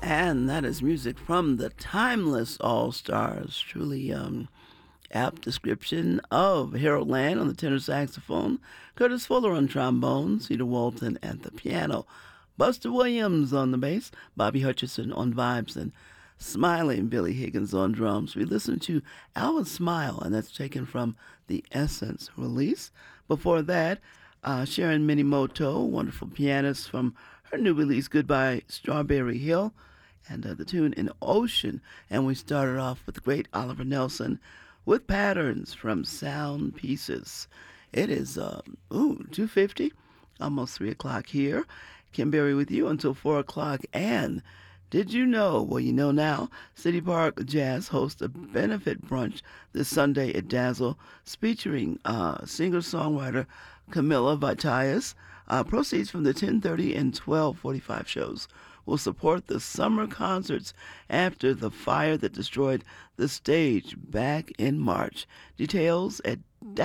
And that is music from the Timeless All-Stars. Truly apt description of Harold Land on the tenor saxophone, Curtis Fuller on trombone, Cedar Walton at the piano, Buster Williams on the bass, Bobby Hutcherson on vibes, and smiling Billy Higgins on drums. We listened to Alvin Smile, and that's taken from the Essence release. Before that, Sharon Minimoto, wonderful pianist from her new release, Goodbye Strawberry Hill, and the tune In Ocean. And we started off with the great Oliver Nelson with Patterns from Sound Pieces. It is 2:50, almost 3 o'clock here. Kim Berry with you until 4 o'clock. And did you know, well, you know now, City Park Jazz hosts a benefit brunch this Sunday at Dazzle, featuring singer-songwriter Camilla Vitias. Proceeds from the 10:30 and 12:45 shows will support the summer concerts after the fire that destroyed the stage back in March. Details at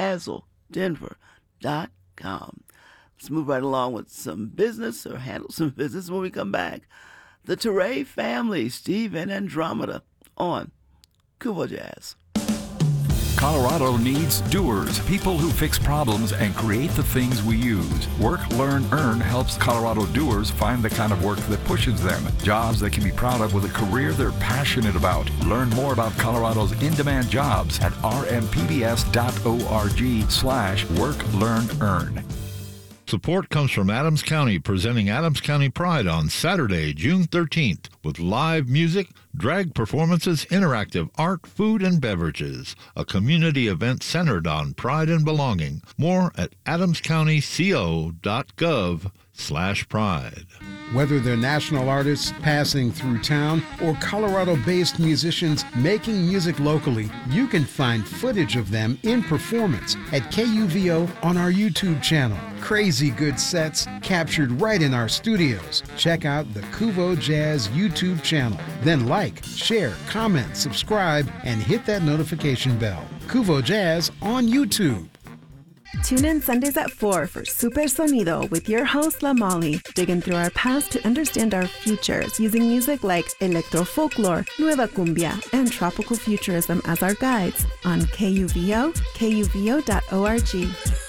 dazzledenver.com. Let's move right along with some business, or handle some business when we come back. The Teray family, Steve and Andromeda, on Kuvo Jazz. Colorado needs doers, people who fix problems and create the things we use. Work, Learn, Earn helps Colorado doers find the kind of work that pushes them. Jobs they can be proud of with a career they're passionate about. Learn more about Colorado's in-demand jobs at rmpbs.org/Work, Learn, Earn. Support comes from Adams County, presenting Adams County Pride on Saturday, June 13th, with live music, drag performances, interactive art, food, and beverages. A community event centered on pride and belonging. More at adamscountyco.gov/pride. Whether they're national artists passing through town or Colorado-based musicians making music locally, you can find footage of them in performance at KUVO on our YouTube channel. Crazy good sets captured right in our studios. Check out the Kuvo Jazz YouTube channel. Then like, share, comment, subscribe, and hit that notification bell. Kuvo Jazz on YouTube. Tune in Sundays at 4 for Super Sonido with your host, La Molly, digging through our past to understand our futures using music like electro folklore, nueva cumbia, and tropical futurism as our guides on KUVO, KUVO.org.